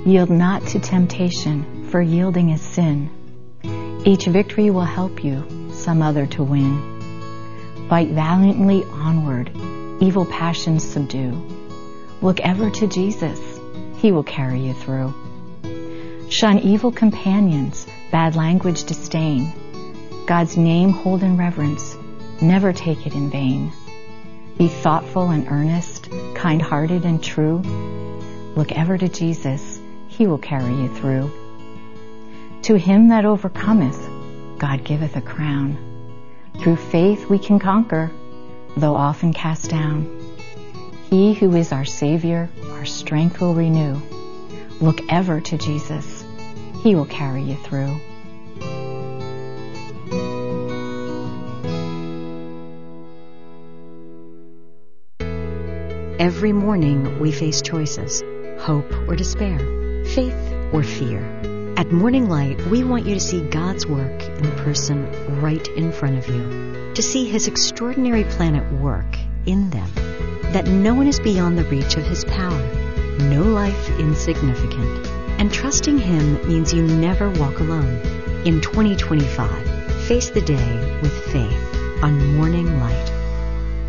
Yield not to temptation, for yielding is sin. Each victory will help you some other to win. Fight valiantly onward, evil passions subdue. Look ever to Jesus, he will carry you through. Shun evil companions, bad language disdain. God's name hold in reverence, never take it in vain. Be thoughtful and earnest, kind-hearted and true. Look ever to Jesus, he will carry you through. To him that overcometh, God giveth a crown. Through faith we can conquer, though often cast down. He who is our Savior, our strength will renew. Look ever to Jesus, he will carry you through. Every morning we face choices, hope or despair, faith or fear. At Morning Light, we want you to see God's work in the person right in front of you, to see his extraordinary plan at work in them, that no one is beyond the reach of his power, no life insignificant. And trusting him means you never walk alone. In 2025, face the day with faith on Morning Light.